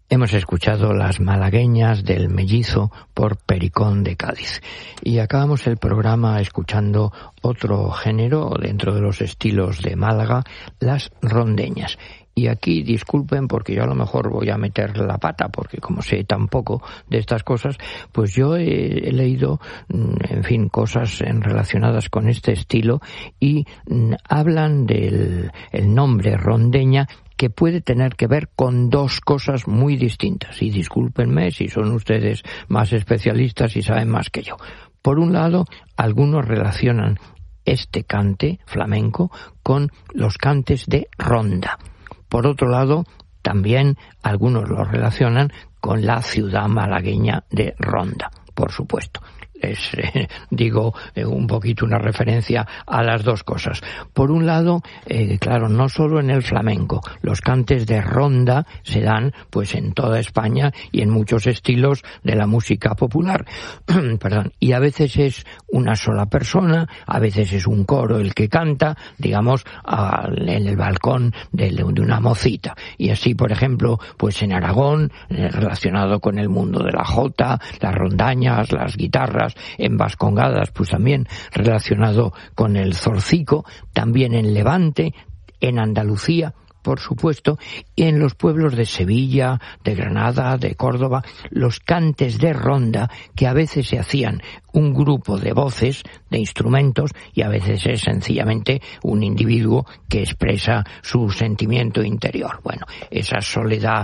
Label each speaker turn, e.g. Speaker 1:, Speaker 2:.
Speaker 1: Hemos escuchado Las malagueñas del Mellizo por Pericón de Cádiz. Y acabamos el programa escuchando otro género dentro de los estilos de Málaga, las rondeñas. Y aquí disculpen porque yo a lo mejor voy a meter la pata, porque como sé tan poco de estas cosas, pues yo he leído, en fin, cosas relacionadas con este estilo y hablan del nombre rondeña, que puede tener que ver con dos cosas muy distintas. Y discúlpenme si son ustedes más especialistas y saben más que yo. Por un lado, algunos relacionan este cante flamenco con los cantes de ronda. Por otro lado, también algunos lo relacionan con la ciudad malagueña de Ronda, por supuesto. Es, digo, un poquito una referencia a las dos cosas. Por un lado, claro, no solo en el flamenco, los cantes de ronda se dan pues en toda España y en muchos estilos de la música popular. Perdón. Y a veces es una sola persona, a veces es un coro el que canta, digamos, en el balcón de una mocita. Y así, por ejemplo, pues en Aragón, relacionado con el mundo de la jota, las rondañas, las guitarras, en Vascongadas, pues también relacionado con el zorcico, también en Levante, en Andalucía, por supuesto, y en los pueblos de Sevilla, de Granada, de Córdoba, los cantes de ronda, que a veces se hacían un grupo de voces, de instrumentos, y a veces es sencillamente un individuo que expresa su sentimiento interior. Bueno, esa soledad